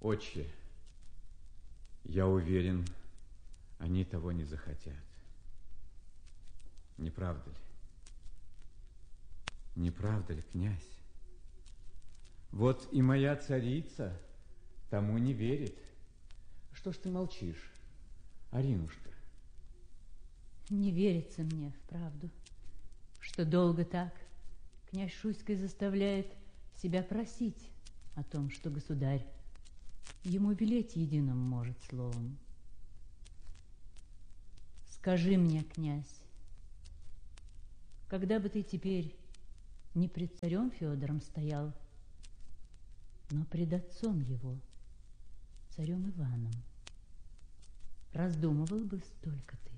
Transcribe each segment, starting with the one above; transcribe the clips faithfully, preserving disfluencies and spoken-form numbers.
Отче, я уверен, они того не захотят. Не правда ли? Не правда ли, князь? Вот и моя царица тому не верит. Что ж ты молчишь, Аринушка? Не верится мне, вправду, что долго так князь Шуйский заставляет себя просить о том, что государь ему велеть единым может словом. Скажи мне, князь, когда бы ты теперь не пред царем Федором стоял, но пред отцом его, царем Иваном, раздумывал бы столько ты?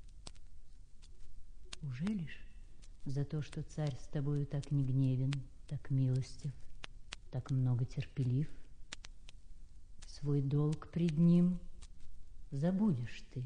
Ужели ж за то, что царь с тобою так не гневен, так милостив, так много терпелив, свой долг пред ним забудешь ты?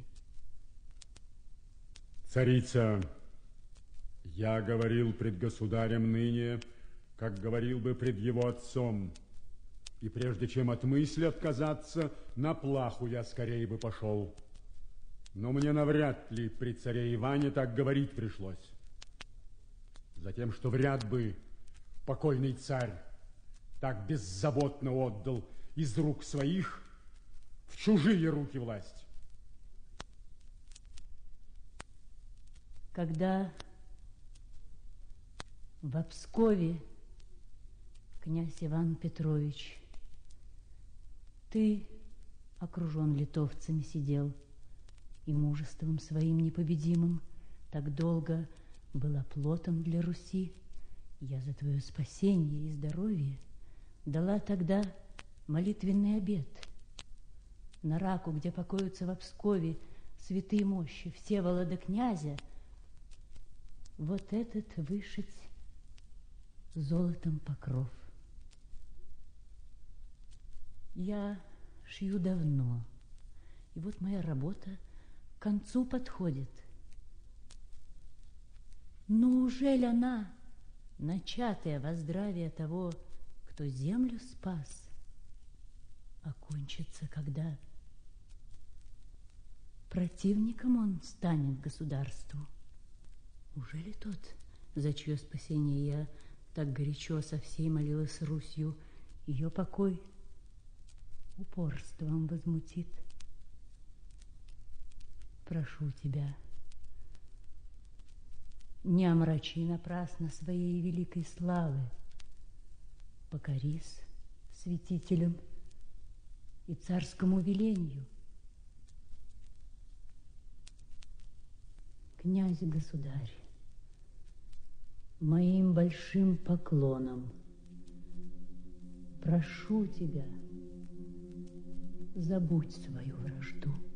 Царица, я говорил пред государем ныне, как говорил бы пред его отцом, и прежде чем от мысли отказаться, на плаху я скорее бы пошел. Но мне навряд ли при царе Иване так говорить пришлось. Затем, что вряд бы покойный царь так беззаботно отдал из рук своих в чужие руки власть. Когда в Пскове, князь Иван Петрович, ты окружен литовцами сидел, и мужеством своим непобедимым так долго был оплотом для Руси, я за твое спасение и здоровье дала тогда молитвенный обет. На Раку, где покоятся в Пскове святые мощи Всеволода князя, вот этот вышить золотом покров. Я шью давно, и вот моя работа к концу подходит. Но ужель она, начатая во здравие того, кто землю спас, окончится, когда противником он станет государству? Ужели тот, за чье спасение я так горячо со всей молилась Русью, ее покой упорством возмутит? Прошу тебя, не омрачи напрасно своей великой славы, покорись святителям и царскому велению. Князь-государь, моим большим поклоном прошу тебя, забудь свою вражду.